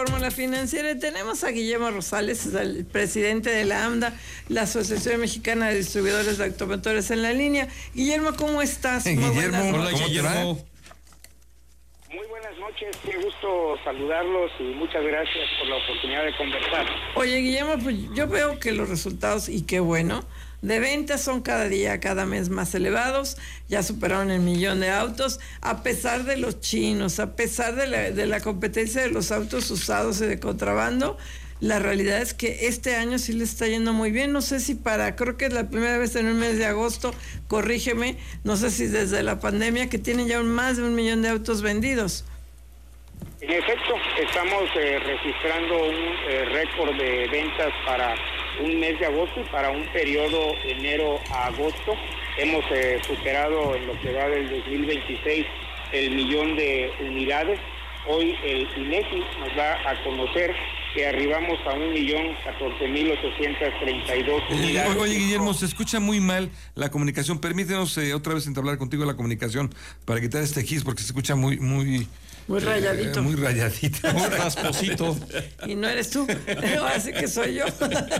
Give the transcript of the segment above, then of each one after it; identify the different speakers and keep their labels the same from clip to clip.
Speaker 1: Fórmula Financiera. Tenemos a Guillermo Rosales, el presidente de la AMDA, la Asociación Mexicana de Distribuidores de Automotores, en la línea. Guillermo, ¿cómo estás?
Speaker 2: Guillermo,
Speaker 3: hola, Guillermo.
Speaker 4: Muy buenas noches, qué gusto saludarlos y muchas gracias por la oportunidad de conversar.
Speaker 1: Oye, Guillermo, pues yo veo que los resultados, y qué bueno, de ventas son cada día, cada mes más elevados, ya superaron el 1,000,000 de autos, a pesar de los chinos, a pesar de la competencia de los autos usados y de contrabando. La realidad es que este año sí le está yendo muy bien. No sé si creo que es la primera vez en el mes de agosto, corrígeme, no sé si desde la pandemia, que tienen ya más de 1,000,000 de autos vendidos.
Speaker 4: En efecto, estamos registrando un récord de ventas para un mes de agosto y para un periodo enero a agosto. Hemos superado en lo que va del 2026 el 1,000,000 de unidades. Hoy el INEGI nos da a conocer que arribamos a 1,014,832 unidades.
Speaker 2: Oye, Guillermo, se escucha muy mal la comunicación. Permítenos otra vez entablar contigo la comunicación para quitar este gis, porque se escucha muy rayadito. Muy rayadito.
Speaker 3: Muy rasposito.
Speaker 1: Y no eres tú, así que soy yo.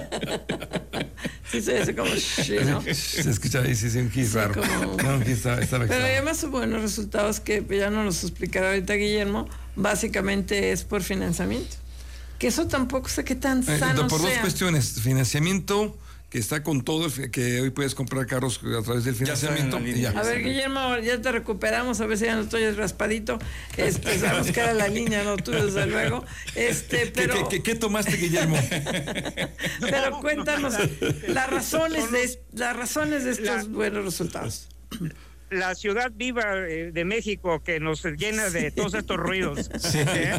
Speaker 1: Sí, soy ese como ¿no?
Speaker 2: Se escucha ahí, sí, un gis raro.
Speaker 1: Pero además hubo buenos resultados que ya no los explicará ahorita Guillermo. Básicamente es por financiamiento. Que eso tampoco sé qué tan sano
Speaker 2: por
Speaker 1: sea.
Speaker 2: dos cuestiones. Financiamiento, que está con todo, que hoy puedes comprar carros a través del financiamiento.
Speaker 1: A ver, Guillermo, ya te recuperamos, a ver si ya no estoy raspadito. Sabemos que era la línea, no tú, desde luego. Pero
Speaker 2: ¿Qué tomaste, Guillermo?
Speaker 1: Pero cuéntanos las razones de estos buenos resultados.
Speaker 4: La ciudad viva de México que nos llena de todos estos ruidos.
Speaker 1: Sí.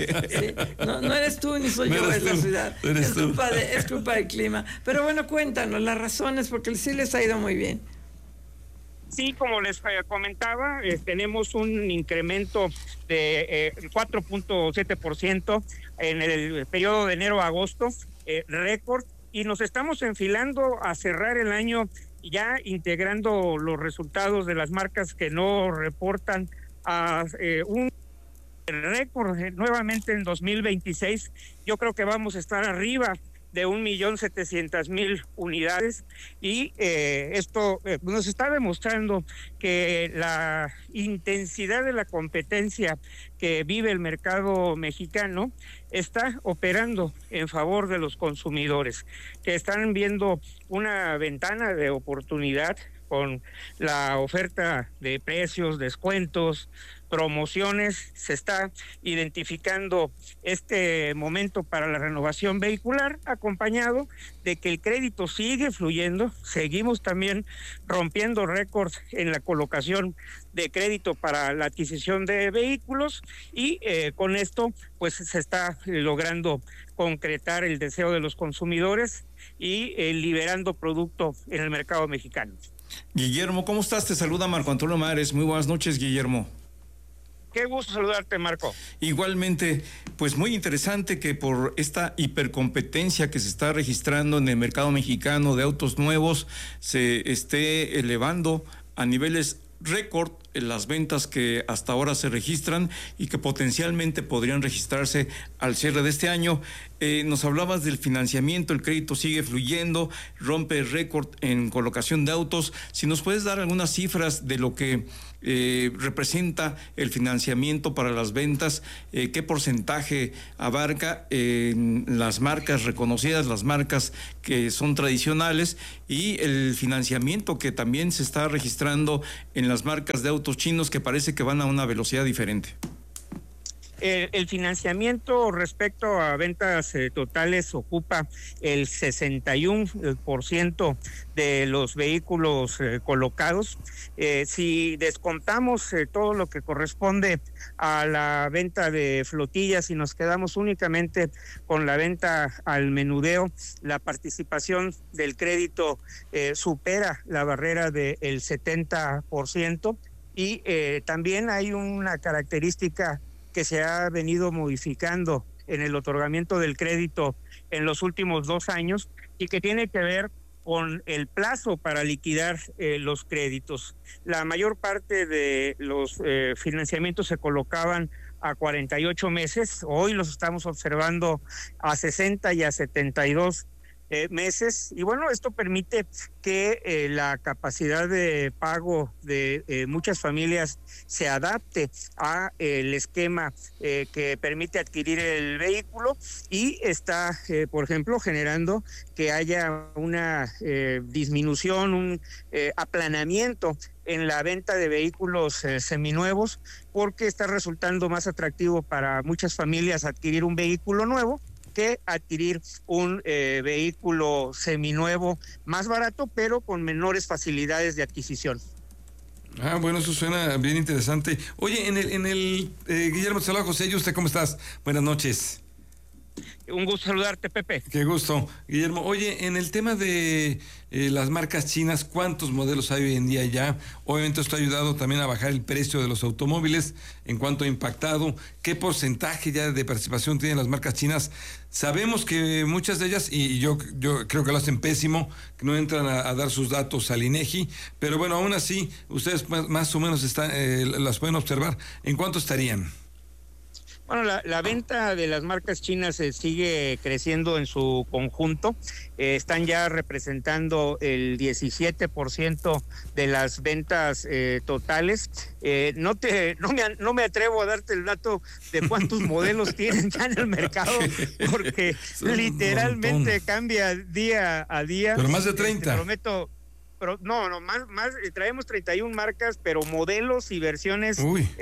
Speaker 1: No eres tú ni soy yo, es la ciudad. Es culpa del clima. Pero bueno, cuéntanos las razones, porque sí les ha ido muy bien.
Speaker 4: Sí, como les comentaba, tenemos un incremento de 4.7% en el periodo de enero a agosto, récord, y nos estamos enfilando a cerrar el año ya integrando los resultados de las marcas que no reportan a un récord nuevamente en 2026. Yo creo que vamos a estar arriba de 1,700,000 unidades y esto nos está demostrando que la intensidad de la competencia que vive el mercado mexicano está operando en favor de los consumidores, que están viendo una ventana de oportunidad con la oferta de precios, descuentos, promociones. Se está identificando este momento para la renovación vehicular, acompañado de que el crédito sigue fluyendo. Seguimos también rompiendo récords en la colocación de crédito para la adquisición de vehículos y con esto pues se está logrando concretar el deseo de los consumidores y liberando producto en el mercado mexicano.
Speaker 3: Guillermo, ¿cómo estás? Te saluda Marco Antonio Mares. Muy buenas noches, Guillermo.
Speaker 4: Qué gusto saludarte, Marco.
Speaker 3: Igualmente, pues muy interesante que por esta hipercompetencia que se está registrando en el mercado mexicano de autos nuevos se esté elevando a niveles récord en las ventas que hasta ahora se registran y que potencialmente podrían registrarse al cierre de este año. Nos hablabas del financiamiento, el crédito sigue fluyendo, rompe récord en colocación de autos. Si nos puedes dar algunas cifras de lo que representa el financiamiento para las ventas, qué porcentaje abarca en las marcas reconocidas, las marcas que son tradicionales, y el financiamiento que también se está registrando en las marcas de autos chinos, que parece que van a una velocidad diferente.
Speaker 4: El financiamiento respecto a ventas totales ocupa el 61% de los vehículos colocados. Si descontamos todo lo que corresponde a la venta de flotillas y nos quedamos únicamente con la venta al menudeo, la participación del crédito supera la barrera del 70%. Y también hay una característica que se ha venido modificando en el otorgamiento del crédito en los últimos 2 años y que tiene que ver con el plazo para liquidar los créditos. La mayor parte de los financiamientos se colocaban a 48 meses. Hoy los estamos observando a 60 y a 72 meses, y bueno, esto permite que la capacidad de pago de muchas familias se adapte a el esquema que permite adquirir el vehículo, y está, por ejemplo, generando que haya una disminución, un aplanamiento en la venta de vehículos seminuevos, porque está resultando más atractivo para muchas familias adquirir un vehículo nuevo que adquirir un vehículo seminuevo más barato, pero con menores facilidades de adquisición.
Speaker 2: Ah, bueno, eso suena bien interesante. Oye, Guillermo Salado José, ¿usted cómo estás? Buenas noches.
Speaker 4: Un gusto saludarte, Pepe.
Speaker 2: Qué gusto, Guillermo. Oye, en el tema de las marcas chinas, ¿cuántos modelos hay hoy en día ya? Obviamente esto ha ayudado también a bajar el precio de los automóviles. ¿En cuánto ha impactado? ¿Qué porcentaje ya de participación tienen las marcas chinas? Sabemos que muchas de ellas, y yo creo que lo hacen pésimo, que no entran a dar sus datos al INEGI, pero bueno, aún así, ustedes más o menos las pueden observar. ¿En cuánto estarían?
Speaker 4: Bueno, la venta de las marcas chinas sigue creciendo en su conjunto. Están ya representando el 17% de las ventas totales. No me atrevo a darte el dato de cuántos modelos tienen ya en el mercado, porque literalmente cambia día a día.
Speaker 2: Pero más de 30.
Speaker 4: Te prometo. No, más, traemos 31 marcas, pero modelos y versiones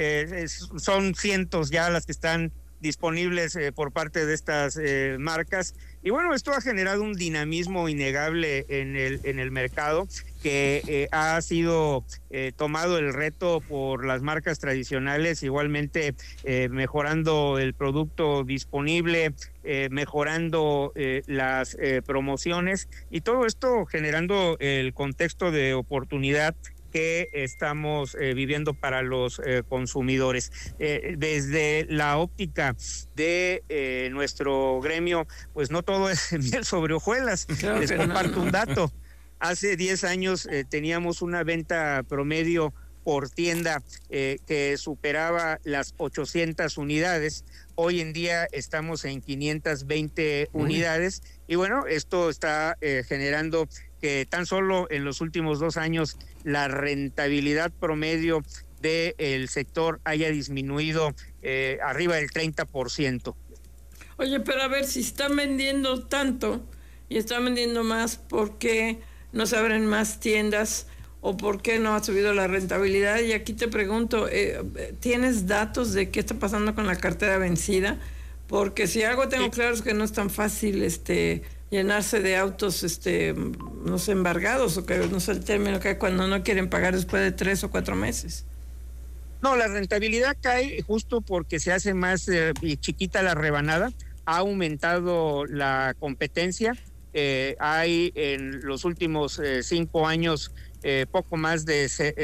Speaker 4: son cientos ya las que están disponibles por parte de estas marcas. Y bueno, esto ha generado un dinamismo innegable en el mercado, que ha sido tomado el reto por las marcas tradicionales, igualmente mejorando el producto disponible, mejorando las promociones, y todo esto generando el contexto de oportunidad que estamos viviendo para los consumidores. Desde la óptica de nuestro gremio, pues no todo es miel sobre hojuelas. Claro, les comparto un dato. Hace 10 años teníamos una venta promedio por tienda que superaba las 800 unidades. Hoy en día estamos en 520 unidades, y bueno, esto está generando que tan solo en los últimos 2 años la rentabilidad promedio del sector haya disminuido arriba del 30%.
Speaker 1: Oye, pero a ver, si están vendiendo tanto y están vendiendo más, ¿por qué no se abren más tiendas o por qué no ha subido la rentabilidad? Y aquí te pregunto, ¿tienes datos de qué está pasando con la cartera vencida? Porque si algo tengo claro es que no es tan fácil llenarse de autos no sé, embargados, o que no sé el término que hay cuando no quieren pagar después de 3 o 4 meses.
Speaker 4: No, la rentabilidad cae justo porque se hace más chiquita la rebanada, ha aumentado la competencia, hay en los últimos 5 años poco más de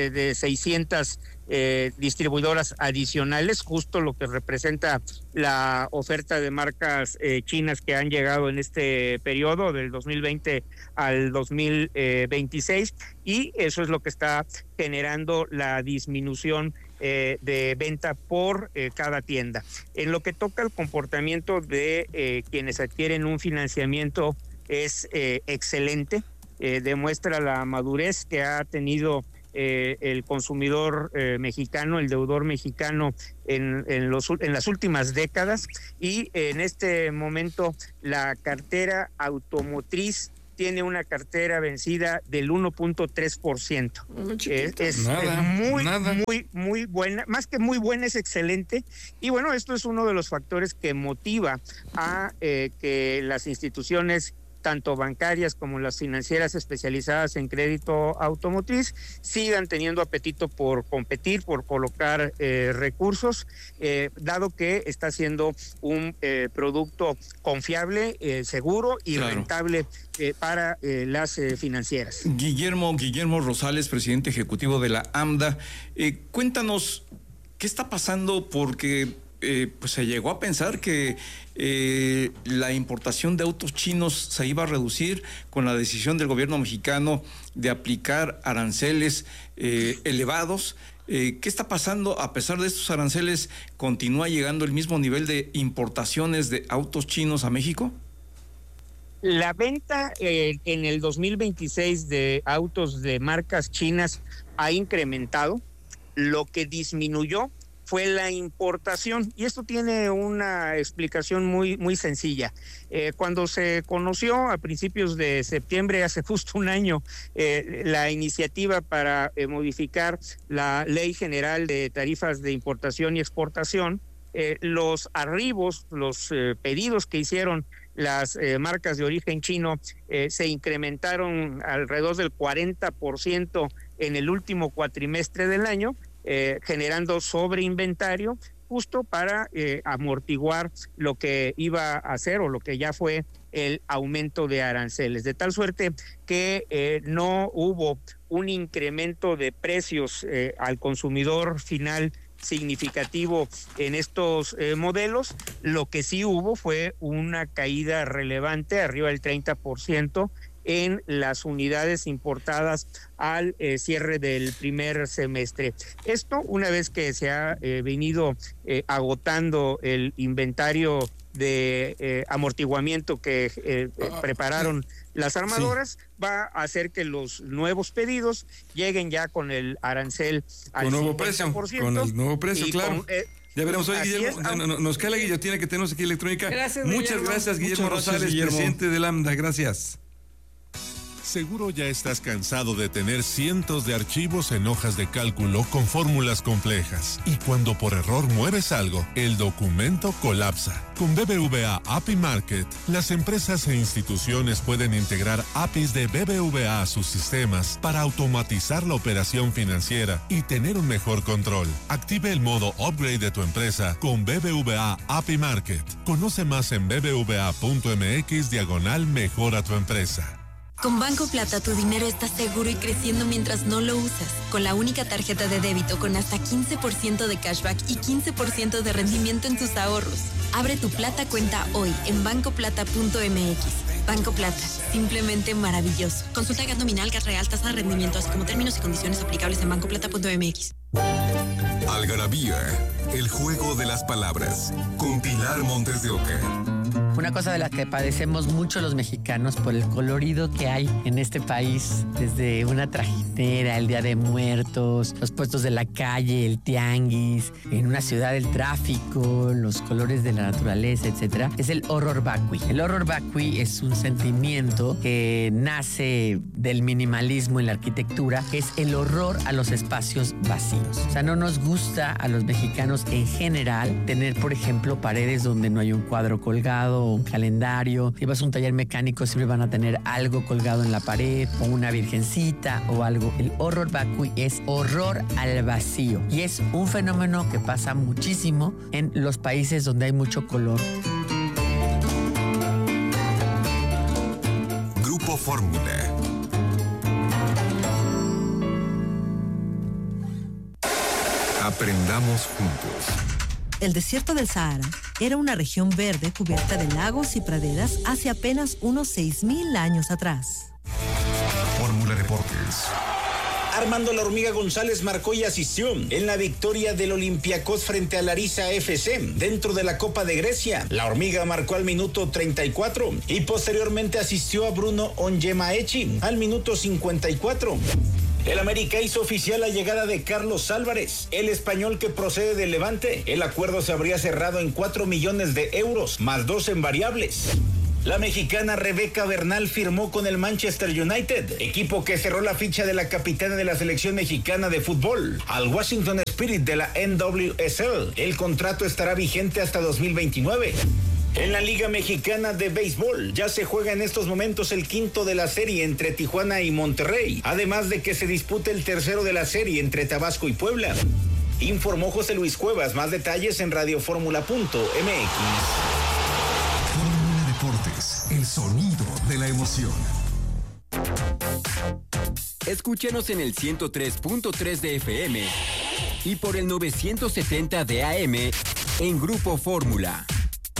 Speaker 4: 600 distribuidoras adicionales, justo lo que representa la oferta de marcas chinas que han llegado en este periodo del 2020 al 2026, y eso es lo que está generando la disminución de venta por cada tienda. En lo que toca al comportamiento de quienes adquieren un financiamiento, es excelente. Demuestra la madurez que ha tenido el consumidor mexicano, el deudor mexicano en las últimas décadas, y en este momento la cartera automotriz tiene una cartera vencida del 1.3%. Es muy buena, más que muy buena, es excelente. Y bueno, esto es uno de los factores que motiva a que las instituciones, tanto bancarias como las financieras especializadas en crédito automotriz, sigan teniendo apetito por competir, por colocar recursos, dado que está siendo un producto confiable, seguro y rentable para las financieras.
Speaker 3: Guillermo Rosales, presidente ejecutivo de la AMDA, cuéntanos qué está pasando, porque pues se llegó a pensar que la importación de autos chinos se iba a reducir con la decisión del gobierno mexicano de aplicar aranceles elevados. ¿Qué está pasando? A pesar de estos aranceles, ¿continúa llegando el mismo nivel de importaciones de autos chinos a México?
Speaker 4: La venta en el 2026 de autos de marcas chinas ha incrementado. Lo que disminuyó fue la importación, y esto tiene una explicación muy sencilla. Cuando se conoció a principios de septiembre, hace justo un año, la iniciativa para modificar la Ley General de Tarifas de Importación y Exportación, los arribos, los pedidos que hicieron las marcas de origen chino se incrementaron alrededor del 40% en el último cuatrimestre del año, generando sobreinventario justo para amortiguar lo que iba a hacer o lo que ya fue el aumento de aranceles, de tal suerte que no hubo un incremento de precios al consumidor final significativo en estos modelos. Lo que sí hubo fue una caída relevante, arriba del 30%, en las unidades importadas al cierre del primer semestre. Esto, una vez que se ha venido agotando el inventario de amortiguamiento que prepararon las armadoras, sí, va a hacer que los nuevos pedidos lleguen ya con el arancel al 50%.
Speaker 2: Con el nuevo precio, claro. Ya veremos hoy, Guillermo. Nos cae la guillotina que tenemos aquí electrónica. Muchas gracias, Guillermo Rosales, presidente de Lambda. Gracias.
Speaker 5: Seguro ya estás cansado de tener cientos de archivos en hojas de cálculo con fórmulas complejas. Y cuando por error mueves algo, el documento colapsa. Con BBVA API Market, las empresas e instituciones pueden integrar APIs de BBVA a sus sistemas para automatizar la operación financiera y tener un mejor control. Active el modo Upgrade de tu empresa con BBVA API Market. Conoce más en bbva.mx/mejora tu empresa.
Speaker 6: Con Banco Plata tu dinero está seguro y creciendo mientras no lo usas. Con la única tarjeta de débito con hasta 15% de cashback y 15% de rendimiento en tus ahorros. Abre tu Plata cuenta hoy en bancoplata.mx. Banco Plata, simplemente maravilloso. Consulta GAT nominal, GAT real, tasa de rendimiento, así como términos y condiciones aplicables en bancoplata.mx.
Speaker 7: Algarabía, el juego de las palabras, con Pilar Montes de Oca.
Speaker 8: Una cosa de la que padecemos mucho los mexicanos por el colorido que hay en este país, desde una trajinera, el Día de Muertos, los puestos de la calle, el tianguis, en una ciudad el tráfico, los colores de la naturaleza, etcétera, es el horror vacui. El horror vacui es un sentimiento que nace del minimalismo en la arquitectura, que es el horror a los espacios vacíos. O sea, no nos gusta a los mexicanos en general tener, por ejemplo, paredes donde no hay un cuadro colgado, un calendario. Si vas a un taller mecánico siempre van a tener algo colgado en la pared o una virgencita o algo. El horror vacui es horror al vacío y es un fenómeno que pasa muchísimo en los países donde hay mucho color.
Speaker 7: Grupo Fórmula. Aprendamos juntos.
Speaker 9: El desierto del Sahara era una región verde cubierta de lagos y praderas hace apenas unos 6,000 años atrás.
Speaker 7: Fórmula Deportes.
Speaker 10: Armando La Hormiga González marcó y asistió en la victoria del Olympiacos frente a Larissa FC dentro de la Copa de Grecia. La Hormiga marcó al minuto 34 y posteriormente asistió a Bruno Onyemaechi al minuto 54. El América hizo oficial la llegada de Carlos Álvarez, el español que procede del Levante. El acuerdo se habría cerrado en 4 millones de euros, más 2 en variables. La mexicana Rebeca Bernal firmó con el Manchester United, equipo que cerró la ficha de la capitana de la selección mexicana de fútbol, al Washington Spirit de la NWSL. El contrato estará vigente hasta 2029. En la Liga Mexicana de Béisbol ya se juega en estos momentos el quinto de la serie entre Tijuana y Monterrey, además de que se dispute el tercero de la serie entre Tabasco y Puebla. Informó José Luis Cuevas. Más detalles en radioformula.mx.
Speaker 7: Fórmula Deportes, el sonido de la emoción.
Speaker 11: Escúchanos en el 103.3 de FM y por el 970 de AM en Grupo Fórmula.